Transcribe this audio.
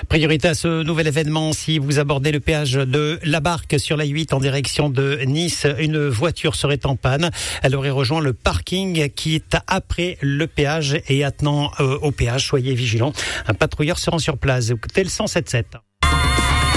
Priorité à ce nouvel événement, si vous abordez le péage de la Barque sur la 8 en direction de Nice, une voiture serait en panne. Elle aurait rejoint le parking qui est après le péage et attenant au péage. Soyez vigilants. Un patrouilleur se rend sur place. Écoutez le 107.7.